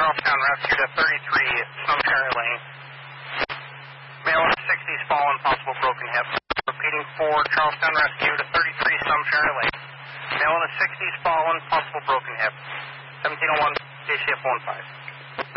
Charlestown Rescue to 33 Sumter Lane. Male in the 60s, fallen, possible broken hip. Repeating for Charlestown Rescue to 33 Sumter Lane. Male in the 60s, fallen, possible broken hip. 1701, JCF 15.